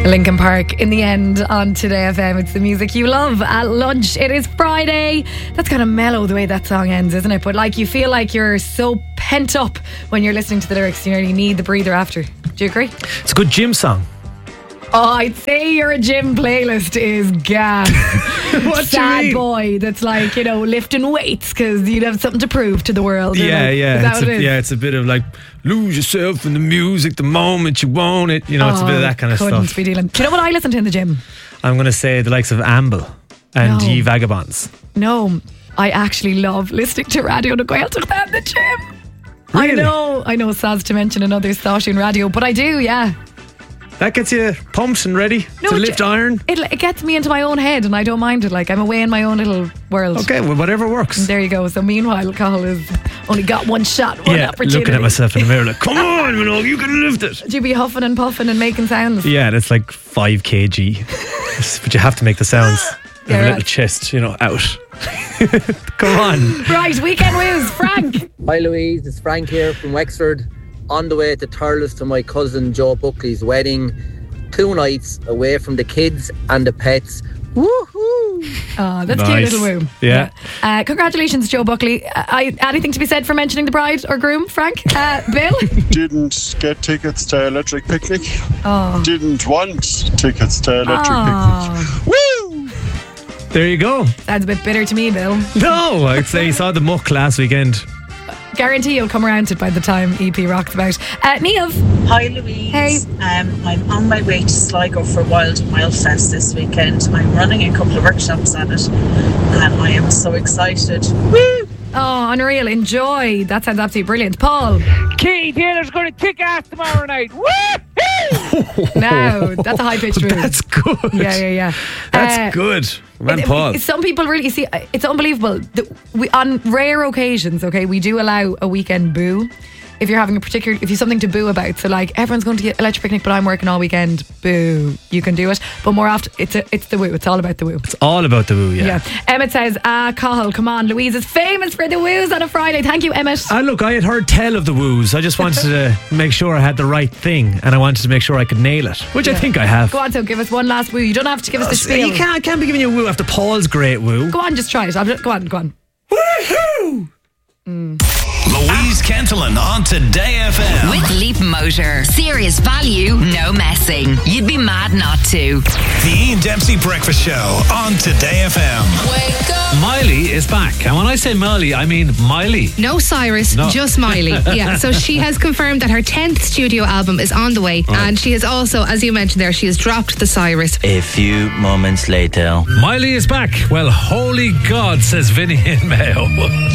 Linkin Park in the end on Today FM. It's the music you love at lunch. It is Friday. That's kind of mellow the way that song ends, isn't it? But like, you feel like you're so pent up when you're listening to the lyrics. You nearly need the breather after. Do you agree? It's a good gym song. Oh, I'd say your gym playlist is gas. What Sad do you mean? boy that's like, you know, lifting weights because you'd have something to prove to the world. Yeah. Is that what it is? It's a bit of like, lose yourself in the music the moment you want it. You know, it's a bit of that kind of couldn't stuff. be dealing. Do you know what I listen to in the gym? I'm going to say the likes of Amble and No. Ye Vagabonds. No, I actually love listening to Radio na Gaeltacht in the gym. Really? I know it's sad to mention another station radio, but I do, yeah. That gets you pumped and ready to it lift ju- iron. It gets me into my own head and I don't mind it. Like, I'm away in my own little world. Okay, well, whatever works. There you go. So meanwhile, Cathal has only got one shot, one opportunity. Looking at myself in the mirror like, come on, Minogue, you can lift it. Do you be huffing and puffing and making sounds? Yeah, that's like 5 kg. But you have to make the sounds. Yeah, Have a right. little chest, you know, out. Come on. Right, weekend woos, Frank. Hi Louise, it's Frank here from Wexford. On the way to Thurles to my cousin Joe Buckley's wedding. 2 nights away from the kids and the pets. Woohoo! Oh, that's Nice. cute little woo. Yeah. Congratulations, Joe Buckley. Anything to be said for mentioning the bride or groom, Frank? Bill? Didn't get tickets to Electric Picnic. Oh. Didn't want tickets to Electric Oh. Picnic. Woo! There you go. Sounds a bit bitter to me, Bill. No, I'd say you saw the muck last weekend. Guarantee you'll come around to it by the time EP rocks about. Niamh. Hi Louise. Hey. I'm on my way to Sligo for Wild Mile Fest this weekend. I'm running a couple of workshops at it and I am so excited. Woo! Oh, unreal. Enjoy. That sounds absolutely brilliant. Paul. Keith Taylor's going to kick ass tomorrow night. Woo! No, that's a high-pitched woo. That's good. Yeah. That's good. Man, Paul. Some people really, you see, it's unbelievable. We, on rare occasions, okay, we do allow a weekend boo. If you're having if you've something to boo about, so like everyone's going to get Electric Picnic, but I'm working all weekend. Boo, you can do it. But more often, it's the woo. It's all about the woo. It's all about the woo, yeah. Emmett says, Cathal, come on, Louise is famous for the woos on a Friday. Thank you, Emmett. Look, I had heard tell of the woos. I just wanted to make sure I had the right thing, and I wanted to make sure I could nail it, which I think I have. Go on, so give us one last woo. You don't have to give us the spiel. I can't be giving you a woo after Paul's great woo. Go on, just try it. Go on. Woohoo! Louise Kentelin on Today FM. With Leap Motor. Serious value, no messing. You'd be mad not to. The Ian Dempsey Breakfast Show on Today FM. Wake up. Miley is back. And when I say Miley, I mean Miley. No Cyrus, No. just Miley. Yeah, so she has confirmed that her 10th studio album is on the way. And she has also, as you mentioned there, she has dropped the Cyrus. A few moments later. Miley is back. Well, holy God, says Vinny in Mayo.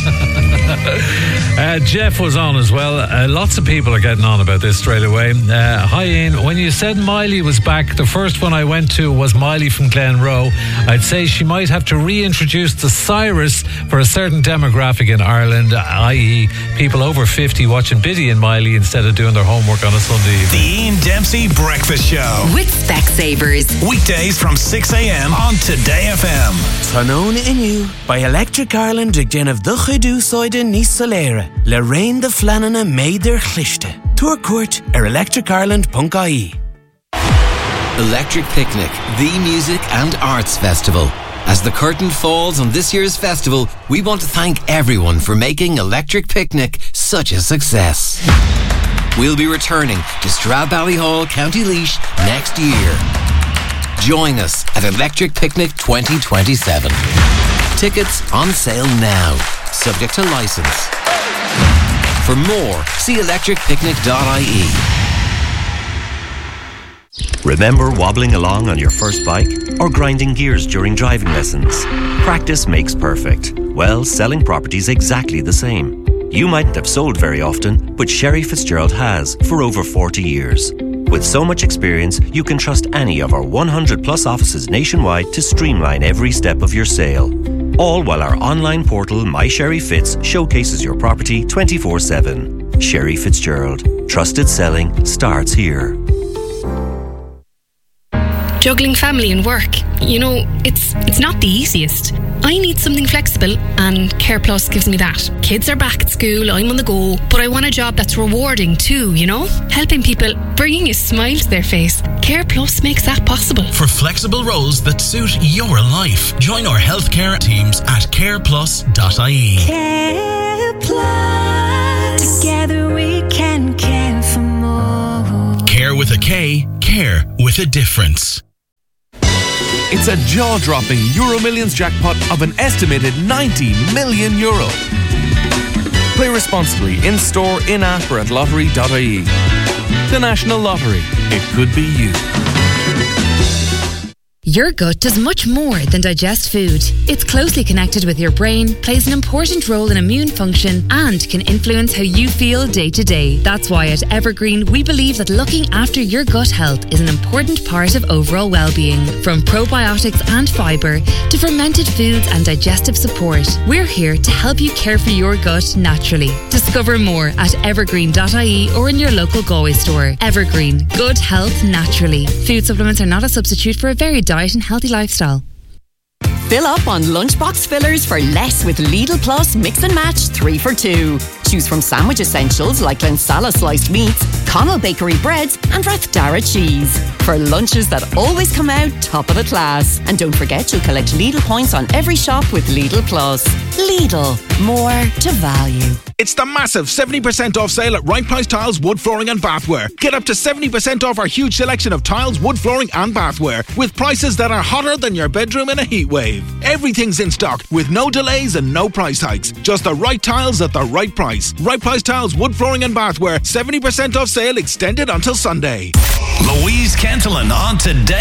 Jeff was on as well. Lots of people are getting on about this straight away. Hi Ian, when you said Miley was back, the first one I went to was Miley from Glenroe. I'd say she might have to reintroduce the Cyrus for a certain demographic in Ireland, i.e. people over 50 watching Biddy and Miley instead of doing their homework on a Sunday evening. The Ian Dempsey Breakfast Show. With Specsavers. Weekdays from 6 a.m. on Today FM. Tanón Inu by Electric Ireland ag déanamh do chuidú sóide níos soléire le raon de flanana méidir chlichte. Túr cuairt electricireland.ie. Electric Picnic, the music and arts festival. As the curtain falls on this year's festival, we want to thank everyone for making Electric Picnic such a success. We'll be returning to Stradbally County Laois next year. Join us at Electric Picnic 2027. Tickets on sale now, subject to licence. For more, see electricpicnic.ie. Remember wobbling along on your first bike or grinding gears during driving lessons? Practice makes perfect. Well, selling property's exactly the same. You mightn't have sold very often, but Sherry Fitzgerald has for over 40 years. With so much experience, you can trust any of our 100 plus offices nationwide to streamline every step of your sale. All while our online portal, My Sherry Fitz, showcases your property 24/7. Sherry Fitzgerald. Trusted selling starts here. juggling family and work. You know, it's not the easiest. I need something flexible, and Care Plus gives me that. Kids are back at school, I'm on the go, but I want a job that's rewarding too, you know? Helping people, bringing a smile to their face. Care Plus makes that possible. For flexible roles that suit your life, join our healthcare teams at careplus.ie. Care Plus. Together we can care for more. Care with a K, care with a difference. It's a jaw-dropping Euro Millions jackpot of an estimated €90 million. Play responsibly in-store, in-app or at lottery.ie. The National Lottery. It could be you. Your gut does much more than digest food. It's closely connected with your brain, plays an important role in immune function, and can influence how you feel day to day. That's why at Evergreen, we believe that looking after your gut health is an important part of overall well-being. From probiotics and fibre to fermented foods and digestive support, we're here to help you care for your gut naturally. Discover more at evergreen.ie or in your local Galway store. Evergreen, good health naturally. Food supplements are not a substitute for a varied diet and healthy lifestyle. Fill up on lunchbox fillers for less with Lidl Plus Mix and Match 3 for 2. Choose from sandwich essentials like Lensala sliced meats, Connell Bakery breads and Rathdara cheese. For lunches that always come out top of the class. And don't forget you'll collect Lidl points on every shop with Lidl Plus. Lidl, more to value. It's the massive 70% off sale at Right Price Tiles, Wood Flooring and Bathware. Get up to 70% off our huge selection of tiles, wood flooring and bathware with prices that are hotter than your bedroom in a heat wave. Everything's in stock with no delays and no price hikes. Just the right tiles at the right price. Right Price Tiles, Wood Flooring and Bathware. 70% off sale extended until Sunday. Louise Kentelan on Today.